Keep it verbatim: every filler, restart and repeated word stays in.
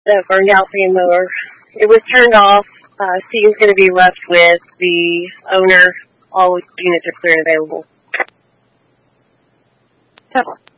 the burned out fan mower. It was turned off. Uh, C is going to be left with the owner. All units are clear and available. So,